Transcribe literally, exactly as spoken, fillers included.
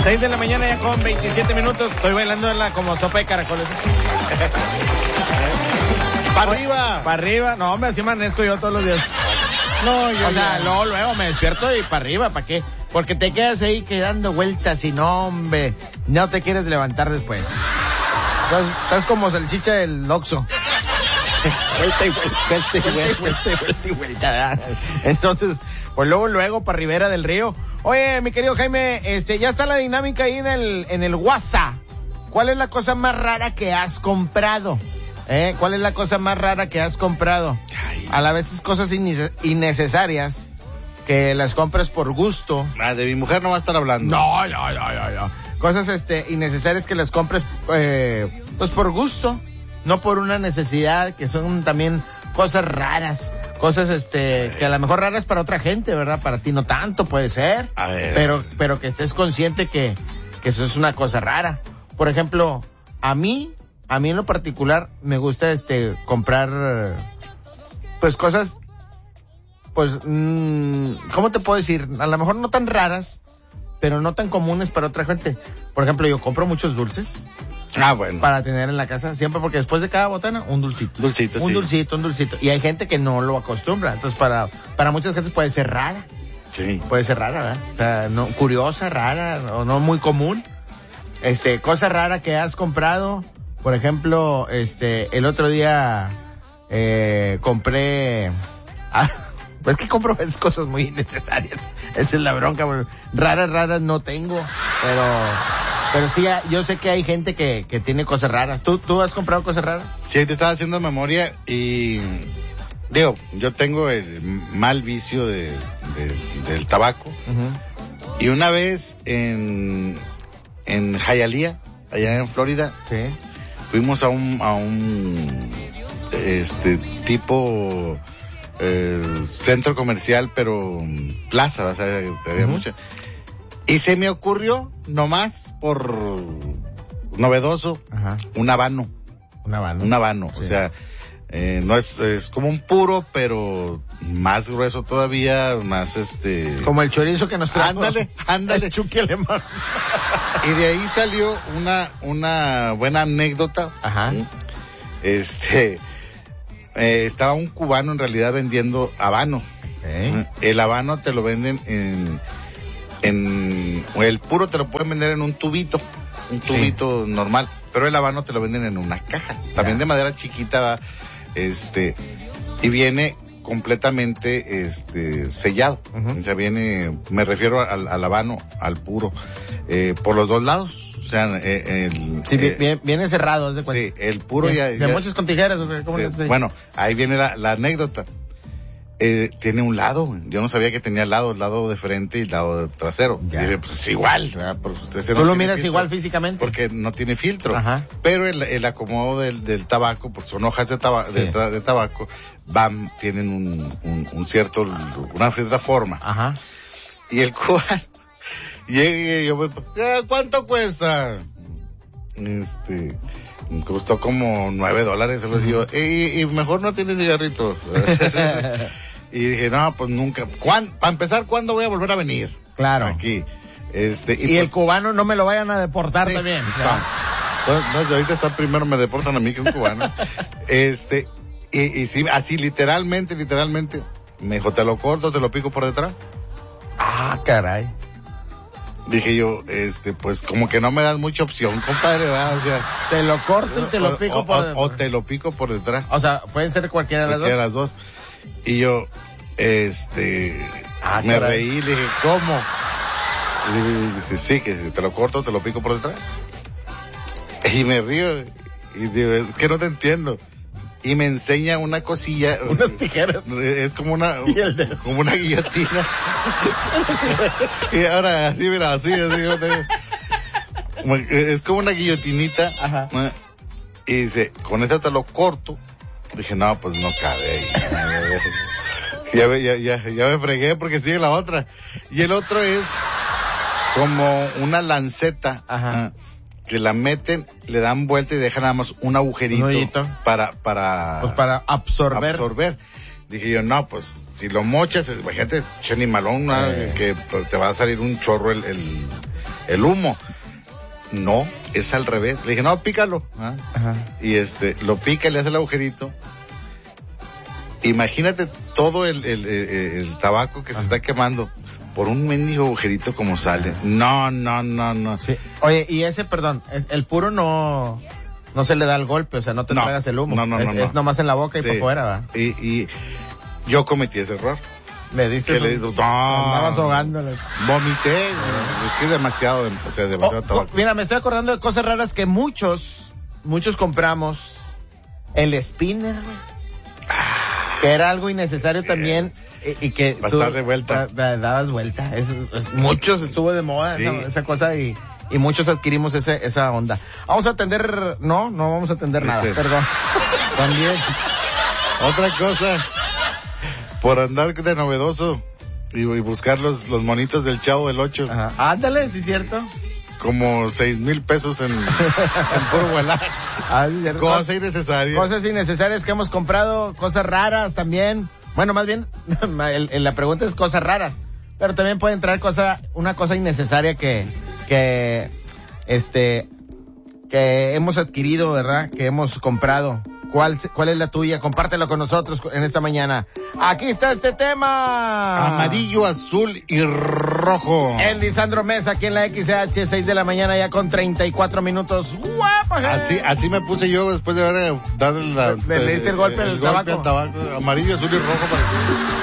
seis de la mañana ya con veintisiete minutos. Estoy bailando en la como sopa de caracoles. ¡Para arriba! Para arriba. No, hombre, así amanezco yo todos los días. No, yo O sea, ya. luego, luego me despierto y para arriba, ¿para qué? Porque te quedas ahí quedando vueltas y no, hombre, no te quieres levantar después. Estás, estás como salchicha del Oxxo. Vuelta y vuelta, vuelta y vuelta, vuelta y vuelta y vuelta, ¿verdad? Entonces, pues luego, luego para Ribera del Río. Oye, mi querido Jaime, este, ya está la dinámica ahí en el, en el WhatsApp. ¿Cuál es la cosa más rara que has comprado? ¿Eh? ¿Cuál es la cosa más rara que has comprado? A la vez es cosas inne- innecesarias que las compras por gusto. Ah, de mi mujer no va a estar hablando. No, no, no, no, no. Cosas, este, innecesarias que las compres, eh, pues por gusto, no por una necesidad, que son también cosas raras. Cosas, este, que a lo mejor raras para otra gente, ¿verdad? Para ti no tanto, puede ser. A ver. Pero, pero que estés consciente que, que eso es una cosa rara. Por ejemplo, a mí, a mí en lo particular, me gusta, este, comprar, pues cosas, pues, mmm, ¿cómo te puedo decir? A lo mejor no tan raras, pero no tan comunes para otra gente. Por ejemplo, yo compro muchos dulces Ah, bueno. para tener en la casa, siempre, porque después de cada botana, un dulcito. Dulcito, Un sí. dulcito, un dulcito. Y hay gente que no lo acostumbra. Entonces, para, para muchas gentes puede ser rara. Sí. Puede ser rara, ¿verdad? O sea, no, curiosa, rara, o no muy común. Este, cosa rara que has comprado. Por ejemplo, este, el otro día, eh, compré, ah, pues que compro es cosas muy innecesarias. Esa es la bronca, güey. Raras, raras no tengo, pero, pero sí, yo sé que hay gente que, que tiene cosas raras. ¿Tú, tú has comprado cosas raras? Sí, te estaba haciendo memoria y digo, yo tengo el mal vicio de, de- del tabaco. Uh-huh. Y una vez en, en Hialeah, allá en Florida, Sí. fuimos a un, a un, este, tipo, eh, centro comercial, pero plaza, o sea, había Ujú. mucha. Y se me ocurrió, nomás por novedoso, Ajá. un habano, Una banda. un habano, o Sí. sea, eh, no es, es como un puro, pero más grueso todavía, más este... Como el chorizo que nos trajo. Ándale, ándale. El Chucky alemán. Y de ahí salió una, una buena anécdota. Ajá. Este, eh, estaba un cubano en realidad vendiendo habanos. Ok. El habano te lo venden en, en, o el puro te lo pueden vender en un tubito, un Sí. tubito normal, pero el habano te lo venden en una caja, también Ya. de madera chiquita, va, este, y viene completamente, este, sellado. Ujú. O sea, viene, me refiero al, al habano, al puro, eh, por los dos lados. O sea, eh, el, Sí, eh, viene, viene cerrado, haz de cuenta. sí, el puro de, ya, de ya- muchas con tijeras, ¿o qué? ¿Cómo sí, le haces ahí? bueno, ahí viene la, la anécdota. Eh, tiene un lado, güey. Yo no sabía que tenía lado, lado de frente y lado trasero. Ya. Y dije, pues es igual, ¿verdad? Pues, ese Tú no lo tiene miras filtro, igual físicamente. porque no tiene filtro. Ajá. Pero el, el acomodo del, del tabaco, pues son hojas de, taba- Sí. de, ta- de tabaco, van, tienen un, un, un cierto, una cierta forma. Ajá. Y el cubano llegué y yo, pues, "Ah, ¿cuánto cuesta?" Este, costó como nueve dólares, algo así. Yo, y, y mejor no tiene cigarrito. Y dije, no, pues nunca. Para empezar, ¿cuándo voy a volver a venir? Claro. Aquí. Este, Y, el pues, cubano no me lo vayan a deportar sí, también. no. Entonces, no, ahorita está primero me deportan a mí que un cubano. Este, y, y sí, así literalmente, literalmente, me dijo, ¿te lo corto, te lo pico por detrás? Ah, caray. Dije yo, este, pues como que no me das mucha opción, compadre, ¿verdad? O sea, Te lo corto y te lo o- pico o, por... o- o te lo pico por detrás. O sea, pueden ser cualquiera de las Cualquiera dos. de las dos. Y yo, este, Ah, me caray. reí, le dije, ¿cómo? Y dice, sí, que te lo corto, te lo pico por detrás. Y me río, y digo, es que no te entiendo. Y me enseña una cosilla. Unas tijeras. Es como una, Y el dedo. como una guillotina. Y ahora, así, mira, así, así. yo te- como- Es como una guillotinita. Ajá. ¿no? Y dice, con esta te lo corto. Dije, no, pues no cabe ahí. ya, me- ya, ya, ya me fregué porque sigue la otra. Y el otro es como una lanceta. Ajá. ¿no? Que la meten, le dan vuelta y dejan nada más un agujerito, Un hoyito. para, para, Pues para absorber. absorber. Dije yo, no, pues si lo mochas, imagínate, chenimalón, ¿no? Eh. que te va a salir un chorro el, el, el humo. No, es al revés. Le dije, no, pícalo. ¿Ah? Ajá. Y este, lo pica, le hace el agujerito. Imagínate todo el, el, el, el tabaco que Ajá. se está quemando por un mendigo agujerito como sale. No, no, no, no. Sí. Oye, y ese, perdón, el puro no, no se le da el golpe, o sea, no te no, tragas el humo. No, no, es, no, no. Es nomás en la boca y sí. por fuera, ¿va? Y, y yo cometí ese error. Le diste que le diste, no, andabas ahogándole. Vomité, es que es demasiado, o sea, demasiado oh, tabaco. Oh, mira, me estoy acordando de cosas raras que muchos, muchos compramos. El spinner, güey. Ah, que era algo innecesario sí. también y, y que tú de vuelta. Da, da, dabas vuelta. Es, es, muchos estuvo de moda sí. esa, esa cosa y, y muchos adquirimos ese, esa onda. Vamos a atender, no, no vamos a atender nada, sí. perdón. También, otra cosa. Por andar de novedoso y, y buscar los, los monitos del Chavo del Ocho. Ajá. Ándale, sí es cierto. Como seis mil pesos en, en puro vuelar. Ah, sí, cierto. Cosas innecesarias. Cosas innecesarias que hemos comprado, cosas raras también. Bueno, más bien, el, el, la pregunta es cosas raras. Pero también puede entrar cosa, una cosa innecesaria que, que, este, que hemos adquirido, ¿verdad? Que hemos comprado. ¿Cuál, ¿Cuál es la tuya? Compártelo con nosotros en esta mañana. Aquí está este tema. Amarillo, azul y rojo. El Lisandro Mesa aquí en la X H, seis de la mañana ya con treinta y cuatro minutos. ¡Guapa! Así, así me puse yo después de haber dado la... ¿Le, le diste el golpe, el, el, el golpe al tabaco? Amarillo, azul y rojo para